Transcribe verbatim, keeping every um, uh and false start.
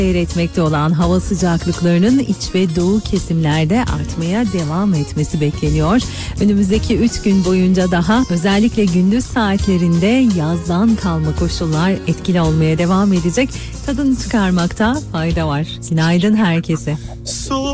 Seyretmekte olan hava sıcaklıklarının iç ve doğu kesimlerde artmaya devam etmesi bekleniyor. Önümüzdeki üç gün boyunca daha özellikle gündüz saatlerinde yazdan kalma koşullar etkili olmaya devam edecek. Tadını çıkarmakta fayda var. Günaydın herkese.